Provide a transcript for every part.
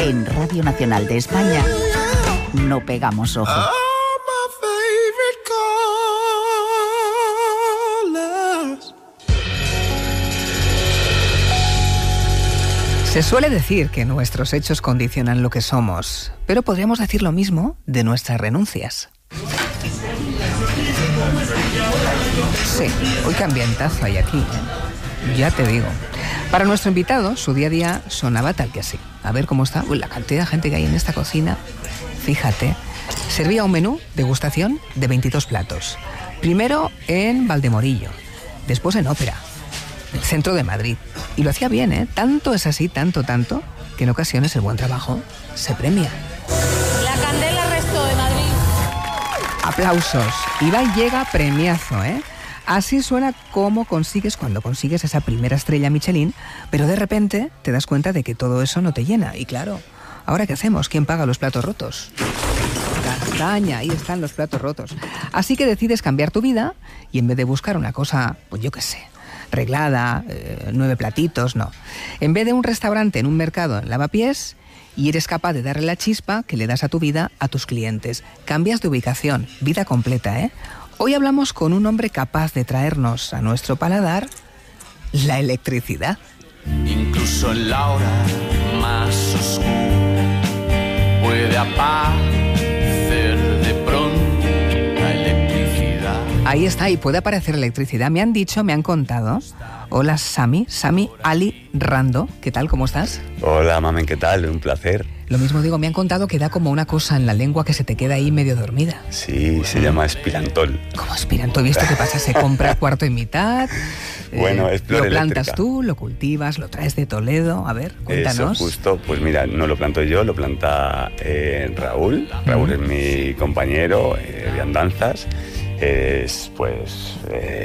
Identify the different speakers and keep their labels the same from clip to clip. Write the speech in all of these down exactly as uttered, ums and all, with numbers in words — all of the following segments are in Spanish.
Speaker 1: En Radio Nacional de España no pegamos ojo.
Speaker 2: Se suele decir que nuestros hechos condicionan lo que somos, pero podríamos decir lo mismo de nuestras renuncias. Sí, hoy qué ambientazo hay aquí, ¿eh? Ya te digo. Para nuestro invitado, su día a día sonaba tal que así. A ver cómo está. Uy, la cantidad de gente que hay en esta cocina. Fíjate. Servía un menú degustación de veintidós platos. Primero en Valdemorillo, después en Ópera, el centro de Madrid. Y lo hacía bien, ¿eh? Tanto es así, tanto, tanto, que en ocasiones el buen trabajo se premia.
Speaker 3: La Candela Resto de Madrid.
Speaker 2: Aplausos. Y va y llega premiazo, ¿eh? Así suena como consigues cuando consigues esa primera estrella Michelin, pero de repente te das cuenta de que todo eso no te llena. Y claro, ¿ahora qué hacemos? ¿Quién paga los platos rotos? Castaña, ahí están los platos rotos. Así que decides cambiar tu vida y en vez de buscar una cosa, pues yo qué sé, reglada, eh, nueve platitos, no. En vez de un restaurante en un mercado en Lavapiés, y eres capaz de darle la chispa que le das a tu vida a tus clientes. Cambias de ubicación, vida completa, ¿eh? Hoy hablamos con un hombre capaz de traernos a nuestro paladar la electricidad.
Speaker 4: Incluso en la hora más oscura puede aparecer de pronto la electricidad.
Speaker 2: Ahí está, y puede aparecer electricidad. Me han dicho, me han contado. Hola, Sami, Sami Ali Rando. ¿Qué tal? ¿Cómo estás?
Speaker 5: Hola, mamen, ¿qué tal? Un placer.
Speaker 2: Lo mismo digo, me han contado que da como una cosa en la lengua que se te queda ahí medio dormida.
Speaker 5: Sí, se llama espirantol.
Speaker 2: ¿Cómo espirantol? ¿Y esto qué pasa? ¿Se compra cuarto y mitad?
Speaker 5: Bueno,
Speaker 2: eh,
Speaker 5: es flor
Speaker 2: ¿Lo plantas
Speaker 5: eléctrica.
Speaker 2: tú? ¿Lo cultivas? ¿Lo traes de Toledo? A ver, cuéntanos.
Speaker 5: Eso, justo. Pues mira, no lo planto yo, lo planta eh, Raúl. Raúl
Speaker 2: Mm.
Speaker 5: es mi compañero eh, de andanzas. Es, pues,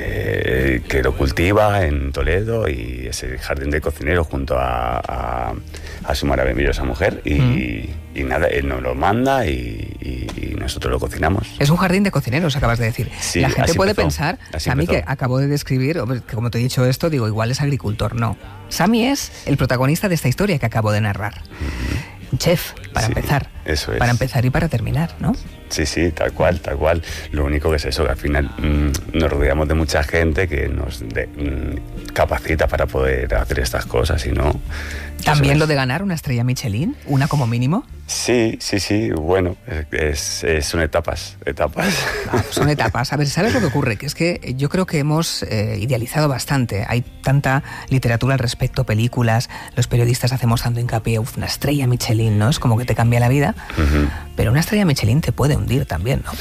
Speaker 5: eh, que lo cultiva en Toledo y es el jardín de cocinero junto a, a, a su maravillosa mujer. Y, mm. y nada, él nos lo manda y, y, y nosotros lo cocinamos.
Speaker 2: Es un jardín de cocineros, acabas de decir.
Speaker 5: Sí,
Speaker 2: la gente puede
Speaker 5: empezó,
Speaker 2: pensar, Sami, que acabo de describir, que como te he dicho esto, digo, igual es agricultor. No. Sami es el protagonista de esta historia que acabo de narrar. Mm-hmm. Un chef, para
Speaker 5: sí,
Speaker 2: empezar.
Speaker 5: Eso es.
Speaker 2: Para empezar y para terminar, ¿no?
Speaker 5: Sí, sí, tal cual, tal cual. Lo único que es eso, que al final mmm, nos rodeamos de mucha gente que nos de, mmm, capacita para poder hacer estas cosas y no...
Speaker 2: ¿También lo de ganar una estrella Michelin? ¿Una como mínimo?
Speaker 5: Sí, sí, sí, bueno, es, es, son etapas, etapas.
Speaker 2: Ah, son etapas. A ver, ¿sabes lo que ocurre? Que es que yo creo que hemos eh, idealizado bastante. Hay tanta literatura al respecto, películas, los periodistas hacemos tanto hincapié, uf, una estrella Michelin, ¿no? Es como que te cambia la vida, uh-huh. Pero una estrella Michelin te puede hundir también, ¿no?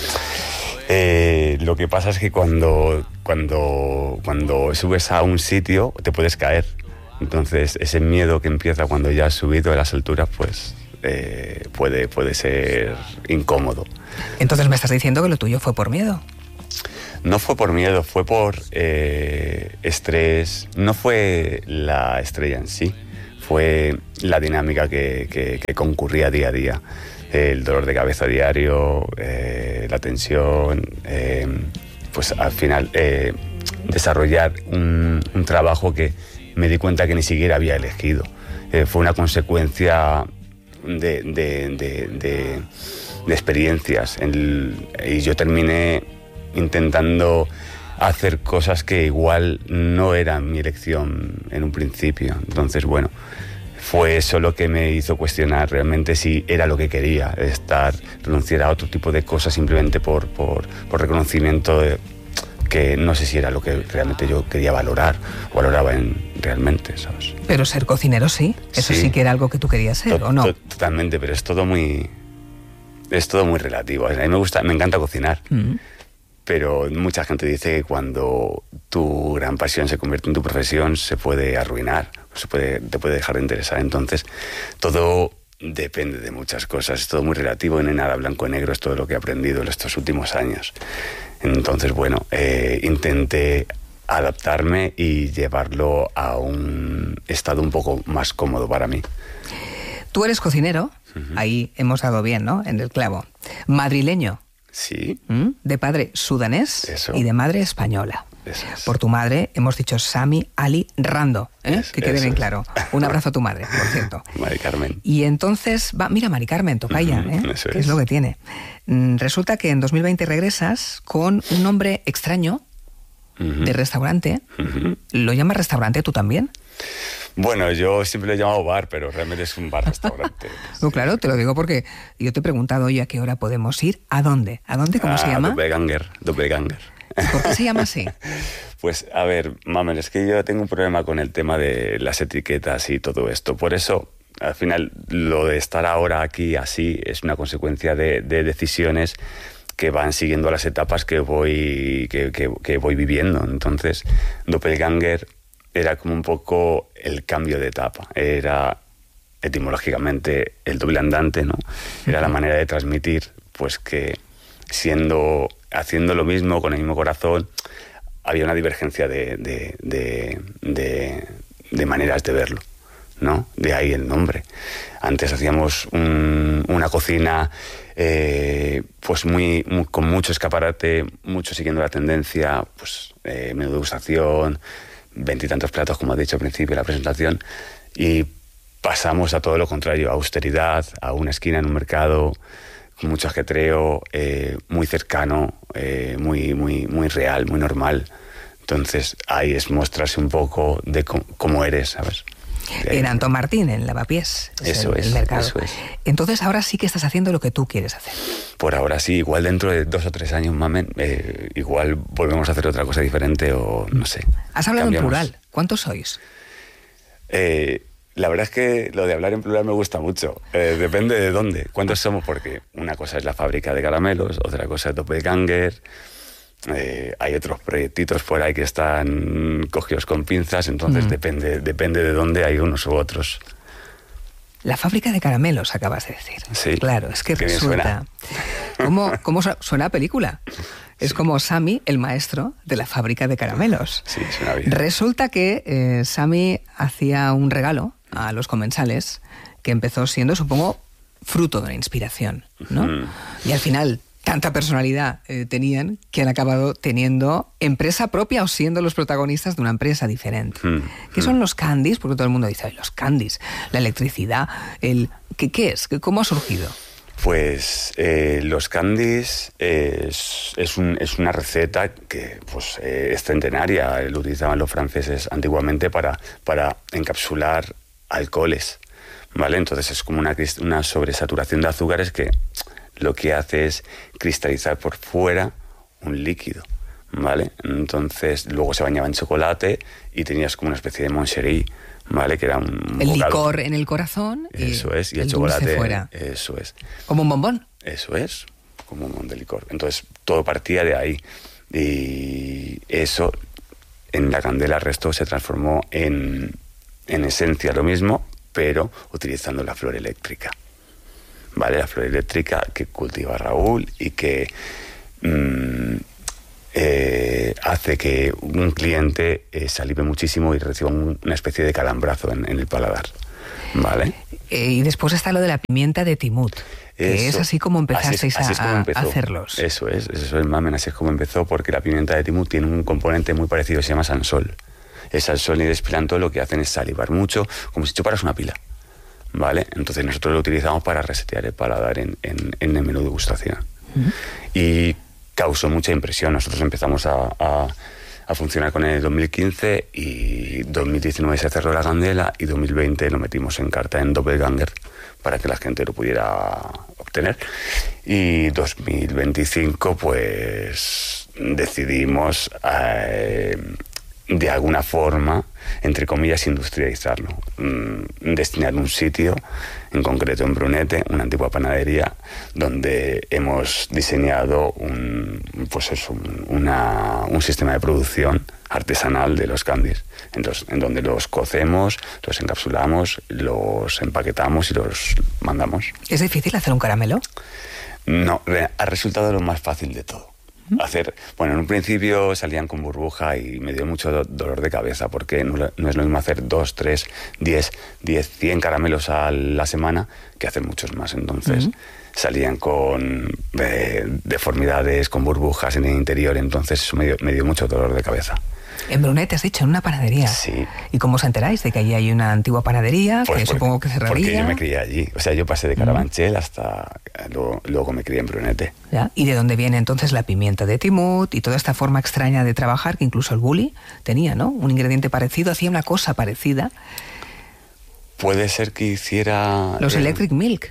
Speaker 5: Eh, lo que pasa es que cuando, cuando, cuando subes a un sitio te puedes caer. Entonces ese miedo que empieza cuando ya has subido a las alturas, pues eh, puede, puede ser incómodo.
Speaker 2: Entonces me estás diciendo que lo tuyo fue por miedo.
Speaker 5: No fue por miedo, fue por eh, estrés. No fue la estrella en sí, fue la dinámica que, que, que concurría día a día. El dolor de cabeza diario, eh, la tensión, eh, pues al final eh, desarrollar un, un trabajo que me di cuenta que ni siquiera había elegido. Eh, fue una consecuencia de, de, de, de, de experiencias. El, y yo terminé intentando hacer cosas que igual no eran mi elección en un principio. Entonces, bueno, fue eso lo que me hizo cuestionar realmente si era lo que quería, estar, renunciar a otro tipo de cosas simplemente por, por, por reconocimiento de, que no sé si era lo que realmente yo quería valorar o valoraba en, realmente, ¿sabes?
Speaker 2: Pero ser cocinero sí, eso sí, sí que era algo que tú querías ser,
Speaker 5: to-
Speaker 2: ¿o no?
Speaker 5: To- totalmente, pero es todo muy es todo muy relativo. A mí me gusta, me encanta cocinar, mm. pero mucha gente dice que cuando tu gran pasión se convierte en tu profesión se puede arruinar, se puede, te puede dejar de interesar. Entonces todo depende de muchas cosas, es todo muy relativo y no hay nada blanco y negro, es todo lo que he aprendido en estos últimos años. Entonces, bueno, eh, intenté adaptarme y llevarlo a un estado un poco más cómodo para mí.
Speaker 2: Tú eres cocinero, uh-huh. Ahí hemos dado bien, ¿no? En el clavo. Madrileño.
Speaker 5: Sí.
Speaker 2: ¿Mm? De padre sudanés.
Speaker 5: Eso.
Speaker 2: Y de madre española.
Speaker 5: eso es.
Speaker 2: Por tu madre hemos dicho Sami Ali Rando, ¿eh?
Speaker 5: Es,
Speaker 2: que quede bien
Speaker 5: es.
Speaker 2: claro. Un abrazo a tu madre, por cierto.
Speaker 5: Mari Carmen.
Speaker 2: Y entonces, va, mira, Mari Carmen, tocaya, ¿eh?
Speaker 5: Eso
Speaker 2: que es.
Speaker 5: es.
Speaker 2: lo que tiene. Mm, Resulta que en dos mil veinte regresas con un nombre extraño
Speaker 5: Uh-huh.
Speaker 2: de restaurante.
Speaker 5: Uh-huh.
Speaker 2: ¿Lo llamas restaurante tú también?
Speaker 5: Bueno, yo siempre lo he llamado bar, pero realmente es un bar-restaurante.
Speaker 2: No, claro, te lo digo porque yo te he preguntado hoy a qué hora podemos ir. ¿A dónde? ¿A dónde? ¿Cómo
Speaker 5: ah,
Speaker 2: se llama?
Speaker 5: Doppelganger, Doppelganger.
Speaker 2: ¿Y por qué se llama así?
Speaker 5: Pues, a ver, mamen, es que yo tengo un problema con el tema de las etiquetas y todo esto. Por eso, al final, lo de estar ahora aquí así es una consecuencia de, de decisiones que van siguiendo las etapas que voy, que, que, que voy viviendo. Entonces, Doppelganger era como un poco el cambio de etapa. Era, etimológicamente, el doble andante, ¿no? Era la manera de transmitir, pues que siendo, haciendo lo mismo, con el mismo corazón, había una divergencia de, de, de, de, de maneras de verlo, ¿no? De ahí el nombre. Antes hacíamos un, una cocina eh, pues muy, muy con mucho escaparate, mucho siguiendo la tendencia, pues eh, menú de degustación, veintitantos platos, como has dicho al principio de la presentación, y pasamos a todo lo contrario, a austeridad, a una esquina en un mercado con mucho ajetreo, eh, muy cercano, eh, muy, muy, muy real, muy normal. Entonces ahí es mostrarse un poco de cómo, cómo eres, ¿sabes?
Speaker 2: En Antón Martín, en Lavapiés. Es
Speaker 5: eso
Speaker 2: el,
Speaker 5: es,
Speaker 2: el mercado.
Speaker 5: eso es.
Speaker 2: Entonces ahora sí que estás haciendo lo que tú quieres hacer.
Speaker 5: Por ahora sí, igual dentro de dos o tres años, mamen, eh, igual volvemos a hacer otra cosa diferente o no sé.
Speaker 2: Has hablado
Speaker 5: cambiamos.
Speaker 2: en plural. ¿Cuántos sois?
Speaker 5: Eh, la verdad es que lo de hablar en plural me gusta mucho. Eh, depende de dónde. ¿Cuántos somos? Porque una cosa es la fábrica de caramelos, otra cosa es Doppelganger. Eh, hay otros proyectitos por ahí que están cogidos con pinzas, entonces mm. depende, depende de dónde hay unos u otros.
Speaker 2: La fábrica de caramelos, acabas de decir.
Speaker 5: Sí.
Speaker 2: Claro, es que
Speaker 5: Qué
Speaker 2: resulta... ¿Cómo, ¿Cómo suena película? Es sí. como Sami, el maestro de la fábrica de caramelos.
Speaker 5: Sí, suena bien.
Speaker 2: Resulta que eh, Sami hacía un regalo a los comensales que empezó siendo, supongo, fruto de una inspiración, ¿no? Mm. Y al final... tanta personalidad eh, tenían que han acabado teniendo empresa propia o siendo los protagonistas de una empresa diferente. Mm, ¿Qué mm. son los candies? Porque todo el mundo dice, los candies, la electricidad, el ¿qué, qué es? ¿Cómo ha surgido?
Speaker 5: Pues eh, los candies es, es, un, es una receta que pues, eh, es centenaria. Lo utilizaban los franceses antiguamente para, para encapsular alcoholes, ¿vale? Entonces es como una, una sobresaturación de azúcares que... lo que hace es cristalizar por fuera un líquido, ¿vale? Entonces luego se bañaba en chocolate y tenías como una especie de moncherie, ¿vale? Que era un
Speaker 2: el
Speaker 5: bocado.
Speaker 2: Licor en el corazón y
Speaker 5: eso es, y el,
Speaker 2: el
Speaker 5: chocolate
Speaker 2: fuera.
Speaker 5: Eso es.
Speaker 2: ¿Como un bombón?
Speaker 5: Eso es, como un bombón de licor. Entonces todo partía de ahí y eso en la Candela Resto se transformó en, en esencia lo mismo, pero utilizando la flor eléctrica. ¿Vale? La flor eléctrica que cultiva Raúl y que mmm, eh, hace que un cliente eh, se alivie muchísimo y reciba un, una especie de calambrazo en, en el paladar, ¿vale?
Speaker 2: Eh, y después está lo de la pimienta de Timut, que eso, es así como empezasteis así es, así a, como a hacerlos.
Speaker 5: Eso es, eso es, mamen, así es como empezó, porque la pimienta de Timut tiene un componente muy parecido, se llama sansol. El sansol y el espilantol lo que hacen es salivar mucho, como si chuparas una pila. ¿Vale? Entonces nosotros lo utilizamos para resetear el paladar en, en, en el menú de degustación. Uh-huh. Y causó mucha impresión. Nosotros empezamos a, a, a funcionar con él en dos mil quince y dos mil diecinueve se cerró la Candela y dos mil veinte lo metimos en carta en Doppelganger para que la gente lo pudiera obtener. Y dos mil veinticinco pues decidimos eh, de alguna forma, entre comillas, industrializarlo, mm, destinar un sitio, en concreto en Brunete, una antigua panadería, donde hemos diseñado un, pues eso, un, una, un sistema de producción artesanal de los candies, entonces, en donde los cocemos, los encapsulamos, los empaquetamos y los mandamos.
Speaker 2: ¿Es difícil hacer un caramelo?
Speaker 5: No, ha resultado lo más fácil de todo. hacer... Bueno, en un principio salían con burbuja y me dio mucho do- dolor de cabeza porque no, no es lo mismo hacer dos, tres, diez, diez, cien caramelos a la semana que hacer muchos más. Entonces... Uh-huh. Salían con eh, deformidades, con burbujas en el interior, entonces eso me dio, me dio mucho dolor de cabeza.
Speaker 2: En Brunet, has dicho, en una panadería.
Speaker 5: Sí.
Speaker 2: ¿Y cómo os enteráis de que allí hay una antigua panadería
Speaker 5: Pues
Speaker 2: que
Speaker 5: porque,
Speaker 2: supongo que cerraría?
Speaker 5: Porque yo me crié allí. O sea, yo pasé de Carabanchel mm. hasta... Luego, luego me crié en Brunete.
Speaker 2: ¿Ya? ¿Y de dónde viene entonces la pimienta de Timut y toda esta forma extraña de trabajar que incluso el Bulli tenía, ¿no? Un ingrediente parecido, hacía una cosa parecida.
Speaker 5: Puede ser que hiciera...
Speaker 2: Los
Speaker 5: eh,
Speaker 2: Electric Milk.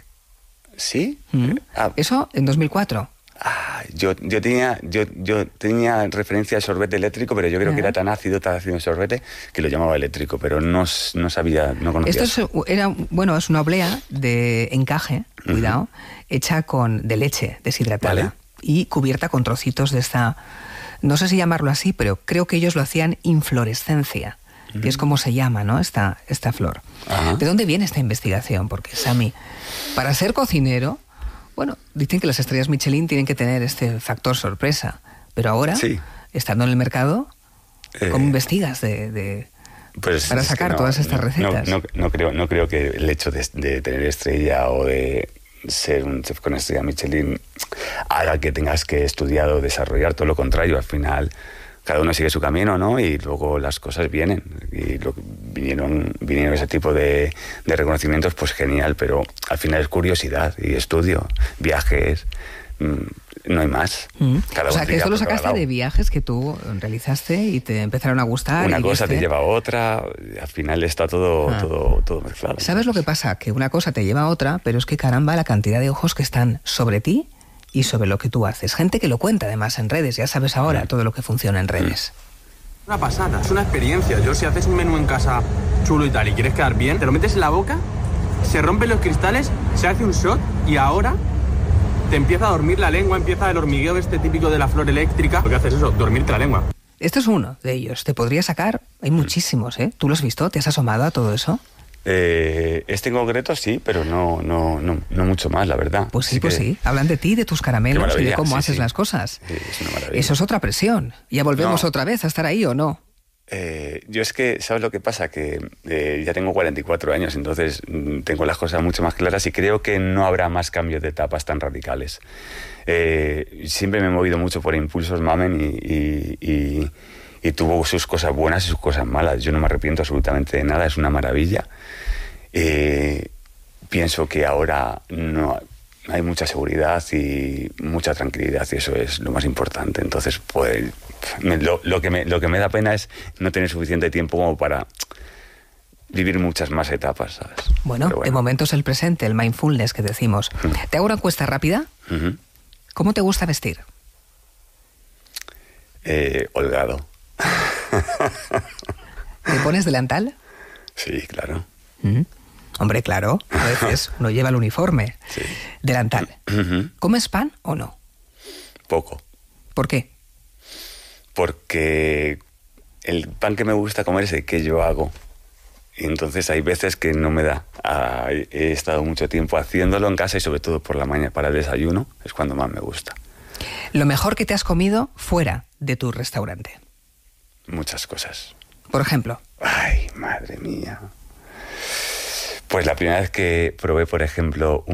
Speaker 5: ¿Sí?
Speaker 2: Mm.
Speaker 5: Ah,
Speaker 2: Eso en dos mil cuatro.
Speaker 5: Ah, yo, yo, tenía, yo, yo tenía referencia al sorbete eléctrico, pero yo creo uh-huh. que era tan ácido, tan ácido el sorbete, que lo llamaba eléctrico, pero no, no sabía, no conocía.
Speaker 2: Esto es, era, bueno, es una oblea de encaje, uh-huh. cuidado, hecha con de leche deshidratada, ¿vale? Y cubierta con trocitos de esta, no sé si llamarlo así, pero creo que ellos lo hacían inflorescencia, uh-huh. que es como se llama, ¿no? Esta, esta flor. Uh-huh. ¿De dónde viene esta investigación? Porque, Sami, para ser cocinero, bueno, dicen que las estrellas Michelin tienen que tener este factor sorpresa, pero ahora, sí. estando en el mercado, ¿cómo eh, investigas de, de,
Speaker 5: pues
Speaker 2: para sacar
Speaker 5: no,
Speaker 2: todas estas
Speaker 5: no,
Speaker 2: recetas?
Speaker 5: No, no, no, creo, no creo que el hecho de, de tener estrella o de ser un chef con estrella Michelin haga que tengas que estudiar o desarrollar, todo lo contrario. Al final, cada uno sigue su camino, ¿no? Y luego las cosas vienen. Y lo, vinieron, vinieron ese tipo de, de reconocimientos, pues genial, pero al final es curiosidad y estudio, viajes, mmm, no hay más.
Speaker 2: Mm. Cada o sea, que esto lo sacaste de viajes que tú realizaste y te empezaron a gustar.
Speaker 5: Una
Speaker 2: y
Speaker 5: cosa
Speaker 2: viste...
Speaker 5: te lleva a otra, al final está todo, ah. todo, todo mezclado.
Speaker 2: ¿Sabes lo que pasa? Que una cosa te lleva a otra, pero es que caramba, la cantidad de ojos que están sobre ti y sobre lo que tú haces. Gente que lo cuenta además en redes, ya sabes ahora mm. todo lo que funciona en redes.
Speaker 6: Mm. Una pasada, es una experiencia. Yo si haces un menú en casa chulo y tal y quieres quedar bien, te lo metes en la boca, se rompen los cristales, se hace un shot y ahora te empieza a dormir la lengua, empieza el hormigueo este típico de la flor eléctrica. Lo que haces es eso, dormirte la lengua.
Speaker 2: Este es uno de ellos. Te podría sacar, hay muchísimos, ¿eh? ¿Tú lo has visto? ¿Te has asomado a todo eso?
Speaker 5: Eh, este en concreto sí, pero no, no, no, no mucho más, la verdad.
Speaker 2: Pues sí, pues sí. Hablan de ti, de tus caramelos y de cómo sí, haces
Speaker 5: sí.
Speaker 2: las cosas.
Speaker 5: Sí, es una maravilla.
Speaker 2: Eso es otra presión. ¿Ya volvemos
Speaker 5: no.
Speaker 2: otra vez a estar ahí o no?
Speaker 5: Eh, yo es que, ¿sabes lo que pasa? Que eh, ya tengo cuarenta y cuatro años, entonces mm, tengo las cosas mucho más claras y creo que no habrá más cambios de etapas tan radicales. Eh, siempre me he movido mucho por impulsos, mamen, y, y, y, y tuvo sus cosas buenas y sus cosas malas. Yo no me arrepiento absolutamente de nada, es una maravilla. Eh, pienso que ahora no hay mucha seguridad y mucha tranquilidad y eso es lo más importante. Entonces, pues, me, lo, lo, que me, lo que me da pena es no tener suficiente tiempo como para vivir muchas más etapas, ¿sabes?
Speaker 2: Bueno, bueno. de momento es el presente, el mindfulness que decimos. Uh-huh. ¿Te hago una encuesta rápida?
Speaker 5: Uh-huh.
Speaker 2: ¿Cómo te gusta vestir?
Speaker 5: Eh, holgado.
Speaker 2: ¿Te pones delantal?
Speaker 5: Sí, claro.
Speaker 2: Uh-huh. Hombre, claro, a veces uno lleva el uniforme.
Speaker 5: Sí.
Speaker 2: Delantal.
Speaker 5: Uh-huh.
Speaker 2: ¿Comes pan o no?
Speaker 5: Poco.
Speaker 2: ¿Por qué?
Speaker 5: Porque el pan que me gusta comer es el que yo hago. Y entonces hay veces que no me da. Ah, he estado mucho tiempo haciéndolo en casa y sobre todo por la mañana para el desayuno es cuando más me gusta.
Speaker 2: ¿Lo mejor que te has comido fuera de tu restaurante?
Speaker 5: Muchas cosas.
Speaker 2: Por ejemplo.
Speaker 5: Ay, madre mía. Pues la primera vez que probé, por ejemplo, un